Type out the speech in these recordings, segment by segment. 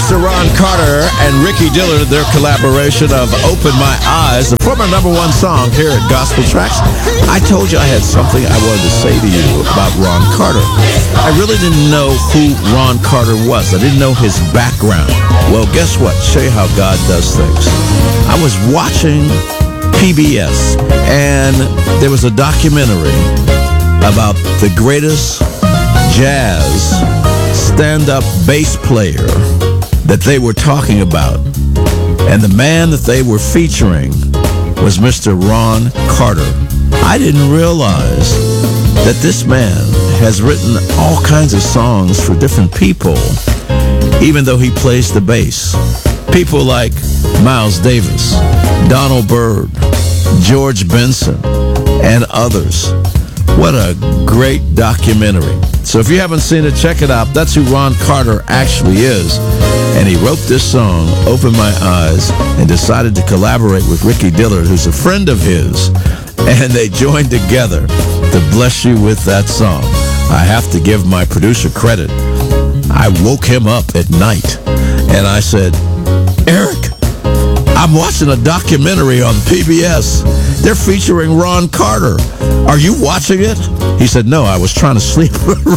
Mr. Ron Carter and Ricky Dillard, their collaboration of Open My Eyes, the former #1 song here at Gospel Tracks. I told you I had something I wanted to say to you about Ron Carter. I really didn't know who Ron Carter was. I didn't know his background. Well, guess what? Show you how God does things. I was watching PBS, and there was a documentary about the greatest jazz stand-up bass player that they were talking about. And the man that they were featuring was Mr. Ron Carter. I didn't realize that this man has written all kinds of songs for different people, even though he plays the bass. People like Miles Davis, Donald Byrd, George Benson, and others. What a great documentary. So if you haven't seen it, check it out. That's who Ron Carter actually is. And he wrote this song, Open My Eyes, and decided to collaborate with Ricky Dillard, who's a friend of his. And they joined together to bless you with that song. I have to give my producer credit. I woke him up at night, and I said, Eric, I'm watching a documentary on PBS. They're featuring Ron Carter. Are you watching it? He said, no, I was trying to sleep.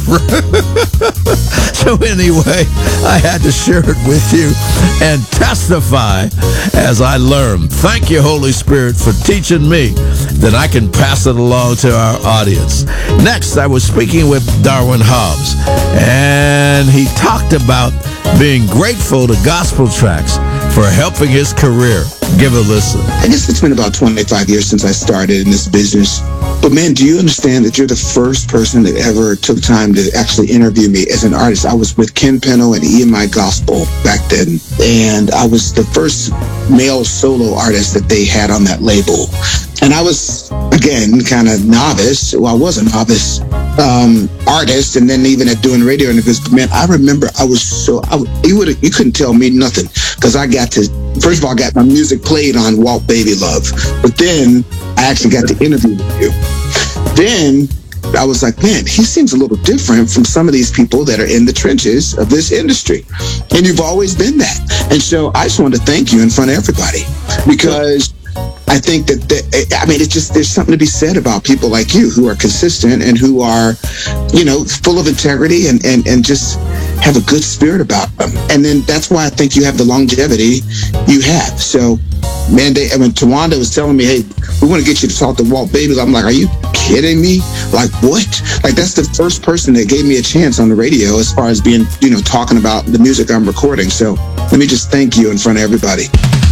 So anyway, I had to share it with you and testify as I learned. Thank you, Holy Spirit, for teaching me that I can pass it along to our audience. Next, I was speaking with Darwin Hobbs, and he talked about being grateful to Gospel Tracks for helping his career. Give a listen. I guess it's been about 25 years since I started in this business. But man, do you understand that you're the first person that ever took time to actually interview me as an artist? I was with Ken Peno and EMI Gospel back then, and I was the first male solo artist that they had on that label. And I was, again, kind of novice. Well, I was a novice artist, and then even at doing radio interviews. But man, I remember I was so, you couldn't tell me nothing, because I got to, first of all, I got my music played on Walt Baby Love. But then I actually got to interview with you. Then I was like, man, he seems a little different from some of these people that are in the trenches of this industry. And you've always been that. And so I just wanted to thank you in front of everybody, because I think that, it's just, there's something to be said about people like you who are consistent and who are, full of integrity and just have a good spirit about them. And then that's why I think you have the longevity you have. So, man, when Tawanda was telling me, hey, we want to get you to talk to Walt Baby, I'm like, are you kidding me? Like, what? Like, that's the first person that gave me a chance on the radio as far as being, talking about the music I'm recording. So let me just thank you in front of everybody.